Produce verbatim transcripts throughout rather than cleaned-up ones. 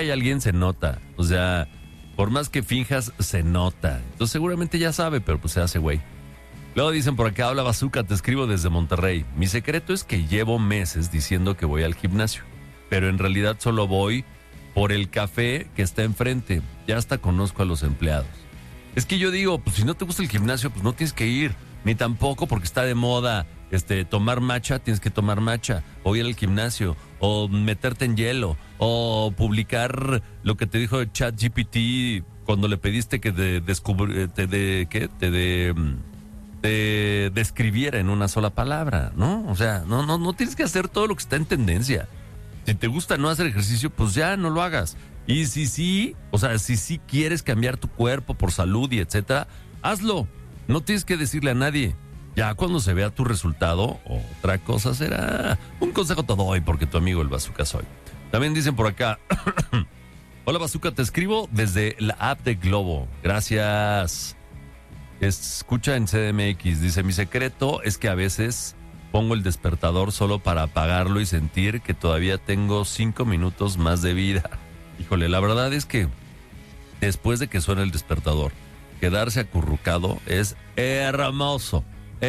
cae alguien, se nota. O sea, por más que finjas, se nota. Entonces seguramente ya sabe, pero pues se hace güey. Luego dicen por acá, hola Bazooka, te escribo desde Monterrey. Mi secreto es que llevo meses diciendo que voy al gimnasio, pero en realidad solo voy por el café que está enfrente. Ya hasta conozco a los empleados. Es que yo digo, pues si no te gusta el gimnasio, pues no tienes que ir. Ni tampoco porque está de moda este, tomar matcha, tienes que tomar matcha. O ir al gimnasio, o meterte en hielo, o publicar lo que te dijo ChatGPT cuando le pediste que te, descubri- te, de, ¿qué? te de... te describiera en una sola palabra, ¿no? O sea, no, no, no tienes que hacer todo lo que está en tendencia. Si te gusta no hacer ejercicio, pues ya no lo hagas. Y si sí, o sea, si sí quieres cambiar tu cuerpo por salud y etcétera, hazlo. No tienes que decirle a nadie. Ya cuando se vea tu resultado, otra cosa será. Un consejo te doy porque tu amigo el Bazooka soy. También dicen por acá, hola Bazooka, te escribo desde la app de Globo. Gracias. Escucha en C D M X, dice, mi secreto es que a veces pongo el despertador solo para apagarlo y sentir que todavía tengo cinco minutos más de vida. Híjole, la verdad es que después de que suena el despertador, quedarse acurrucado es hermoso,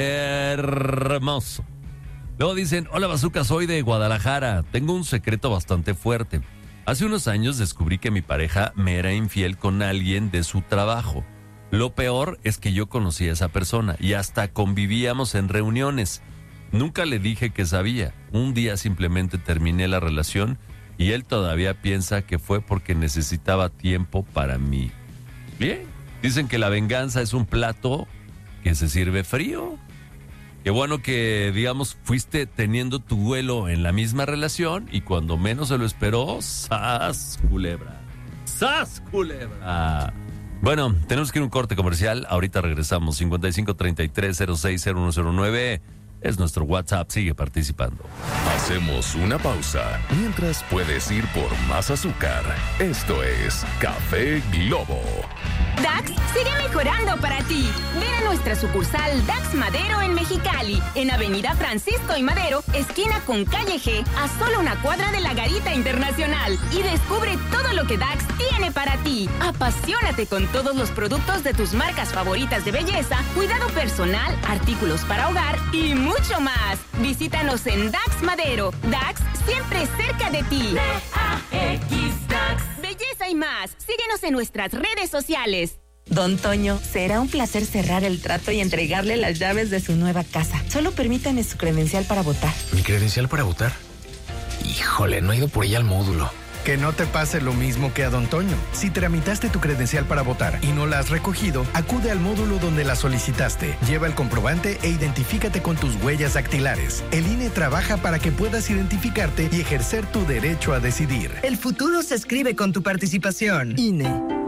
hermoso. Luego dicen, hola Bazooka, soy de Guadalajara, tengo un secreto bastante fuerte. Hace unos años descubrí que mi pareja me era infiel con alguien de su trabajo. Lo peor es que yo conocí a esa persona y hasta convivíamos en reuniones. Nunca le dije que sabía. Un día simplemente terminé la relación y él todavía piensa que fue porque necesitaba tiempo para mí. Bien, dicen que la venganza es un plato que se sirve frío. Qué bueno que, digamos, fuiste teniendo tu duelo en la misma relación y cuando menos se lo esperó, ¡zas, culebra! ¡Zas, culebra! Bueno, tenemos que ir a un corte comercial. Ahorita regresamos. cincuenta y cinco, treinta y tres, cero seis, cero uno cero nueve es nuestro WhatsApp. Sigue participando. Hacemos una pausa. Mientras puedes ir por más azúcar. Esto es Café Globo. Dax sigue mejorando para ti. Ven a nuestra sucursal Dax Madero en Mexicali, en Avenida Francisco y Madero, esquina con Calle G, a solo una cuadra de la Garita Internacional. Y descubre todo lo que Dax tiene para ti. Apasionate con todos los productos de tus marcas favoritas de belleza, cuidado personal, artículos para hogar y mucho más. Visítanos en Dax Madero. Dax siempre cerca de ti. D A X Dax. Belleza y más. Síguenos en nuestras redes sociales. Don Toño, será un placer cerrar el trato y entregarle las llaves de su nueva casa. Solo permítame su credencial para votar. ¿Mi credencial para votar? Híjole, no he ido por ella al módulo. Que no te pase lo mismo que a Don Toño. Si tramitaste tu credencial para votar y no la has recogido, acude al módulo donde la solicitaste. Lleva el comprobante e identifícate con tus huellas dactilares. El I N E trabaja para que puedas identificarte y ejercer tu derecho a decidir. El futuro se escribe con tu participación. I N E.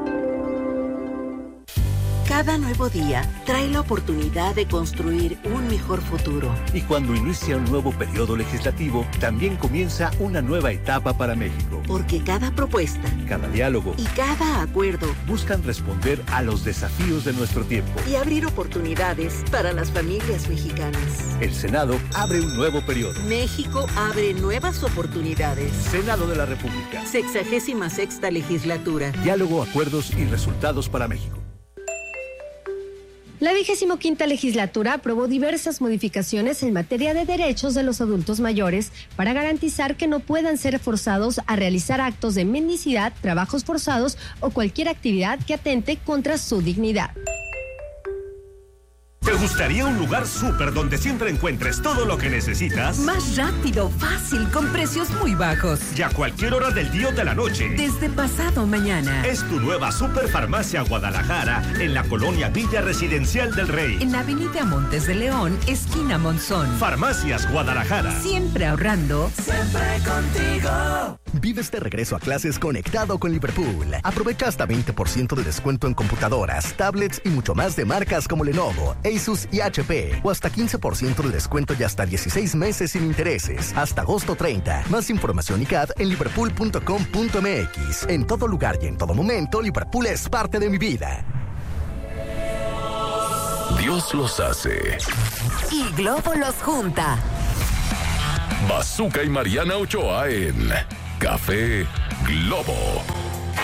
Cada nuevo día trae la oportunidad de construir un mejor futuro. Y cuando inicia un nuevo periodo legislativo, también comienza una nueva etapa para México. Porque cada propuesta, cada diálogo y cada acuerdo buscan responder a los desafíos de nuestro tiempo y abrir oportunidades para las familias mexicanas. El Senado abre un nuevo periodo. México abre nuevas oportunidades. Senado de la República. Sexagésima sexta legislatura. Diálogo, acuerdos y resultados para México. La vigésimo quinta legislatura aprobó diversas modificaciones en materia de derechos de los adultos mayores para garantizar que no puedan ser forzados a realizar actos de mendicidad, trabajos forzados o cualquier actividad que atente contra su dignidad. ¿Te gustaría un lugar súper donde siempre encuentres todo lo que necesitas? Más rápido, fácil, con precios muy bajos. Y a cualquier hora del día o de la noche. Desde pasado mañana. Es tu nueva Superfarmacia Guadalajara en la colonia Villa Residencial del Rey. En la avenida Montes de León, esquina Monzón. Farmacias Guadalajara. Siempre ahorrando. Siempre contigo. Vive este regreso a clases conectado con Liverpool. Aprovecha hasta veinte por ciento de descuento en computadoras, tablets y mucho más de marcas como Lenovo, Asus y H P. O hasta quince por ciento de descuento y hasta dieciséis meses sin intereses. Hasta agosto treinta. Más información y C A D en liverpool punto com punto m x. En todo lugar y en todo momento, Liverpool es parte de mi vida. Dios los hace. Y Globo los junta. Bazooka y Mariana Ochoa en Café Globo.